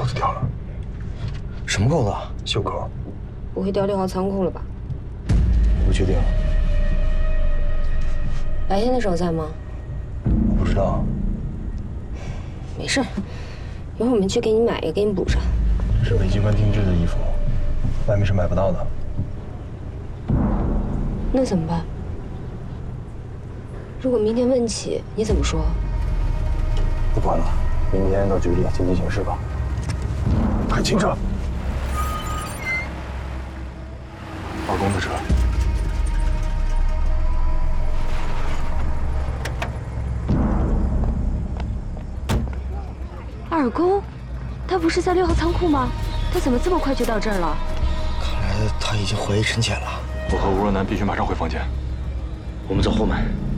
子掉了。 什么钩子？ 袖口。 不会掉6号仓库了吧？ 我不确定， 白天的时候在吗？ 我不知道。 没事，一会儿我们去给你买一个，给你补上。 这是伪机关定制的衣服，外面是买不到的。 那怎么办？如果明天问起，你怎么说？ 不管了，明天到局里紧急请示吧。快请车！二公的车。 二公，他不是在6号仓库吗？他怎么这么快就到这儿了？ 看来他已经怀疑陈潜了。 我和吴若楠必须马上回房间。 我们走后门。